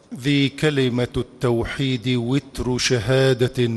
ذي كلمة التوحيد وتر شهادة،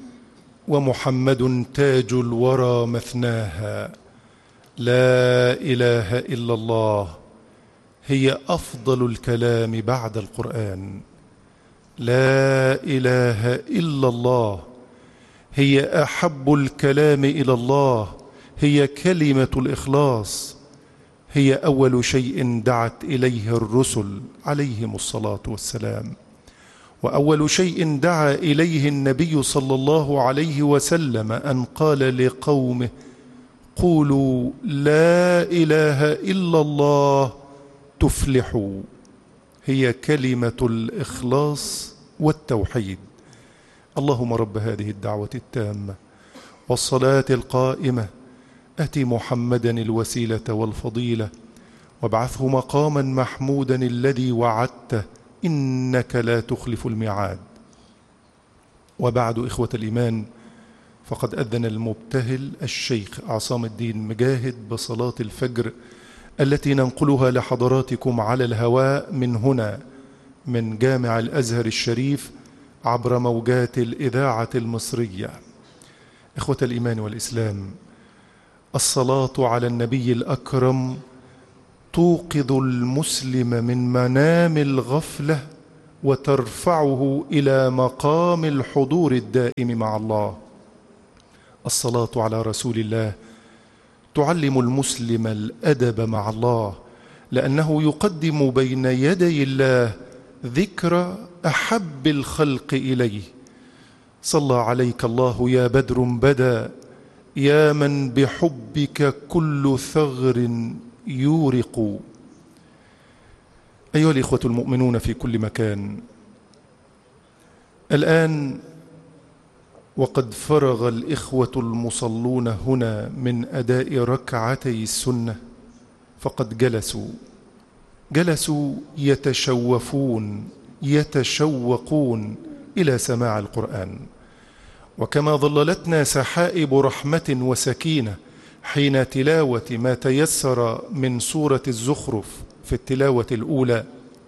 ومحمد تاج الورى مثناها. لا إله إلا الله هي أفضل الكلام بعد القرآن. لا إله إلا الله هي أحب الكلام إلى الله. هي كلمة الإخلاص. هي أول شيء دعت إليه الرسل عليهم الصلاة والسلام، وأول شيء دعا إليه النبي صلى الله عليه وسلم أن قال لقومه: قولوا لا إله إلا الله تفلحوا. هي كلمة الإخلاص والتوحيد. اللهم رب هذه الدعوة التامة والصلاة القائمة أت محمدا الوسيلة والفضيلة، وابعثه مقاما محمودا الذي وعدته، إنك لا تخلف الميعاد. وبعد، إخوة الإيمان، فقد أذن المبتهل الشيخ عصام الدين مجاهد بصلاة الفجر التي ننقلها لحضراتكم على الهواء من هنا، من جامع الأزهر الشريف، عبر موجات الإذاعة المصرية. إخوة الإيمان والإسلام، الصلاة على النبي الأكرم توقظ المسلم من منام الغفلة وترفعه إلى مقام الحضور الدائم مع الله. الصلاة على رسول الله تعلم المسلم الأدب مع الله، لأنه يقدم بين يدي الله ذكر أحب الخلق إليه. صلى عليك الله يا بدر بدا، يا من بحبك كل ثغر يورق. أيها الإخوة المؤمنون في كل مكان، الآن وقد فرغ الإخوة المصلون هنا من أداء ركعتي السنة، فقد جلسوا يتشوقون إلى سماع القرآن. وكما ظللتنا سحائب رحمة وسكينة حين تلاوة ما تيسر من سورة الزخرف في التلاوة الأولى،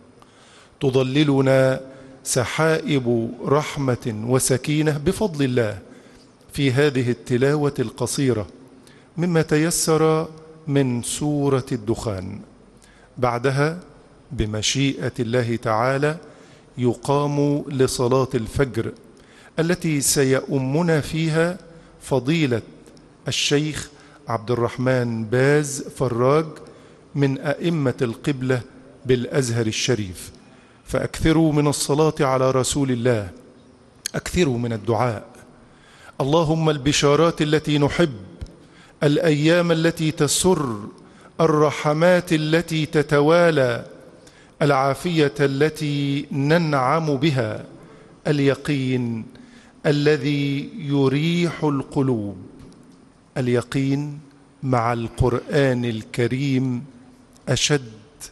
تظللنا سحائب رحمة وسكينة بفضل الله في هذه التلاوة القصيرة مما تيسر من سورة الدخان. بعدها بمشيئة الله تعالى يقام لصلاة الفجر التي سيؤمنا فيها فضيلة الشيخ عبد الرحمن باز فراج من أئمة القبلة بالأزهر الشريف. فأكثروا من الصلاة على رسول الله، أكثروا من الدعاء. اللهم البشارات التي نحب، الأيام التي تسر، الرحمات التي تتوالى، العافية التي ننعم بها، اليقين الذي يريح القلوب. اليقين مع القرآن الكريم أشد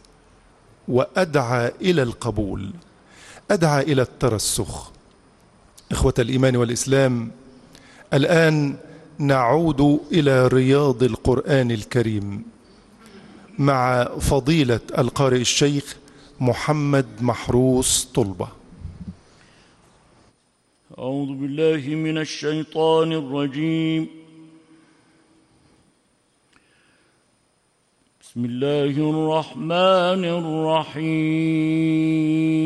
وأدعى إلى القبول، أدعى إلى الترسخ. إخوة الإيمان والإسلام، الآن نعود إلى رياض القرآن الكريم مع فضيلة القارئ الشيخ محمد محروس طلبة. أعوذ بالله من الشيطان الرجيم. بسم الله الرحمن الرحيم.